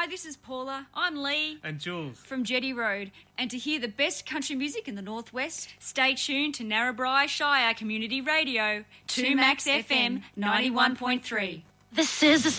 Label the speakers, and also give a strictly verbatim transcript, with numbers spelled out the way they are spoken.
Speaker 1: Hi, this is Paula. I'm Lee.
Speaker 2: And Jules.
Speaker 1: From Jetty Road. And to hear the best country music in the Northwest, stay tuned to Narrabri Shire Community Radio, two Max F M ninety-one point three.
Speaker 3: This is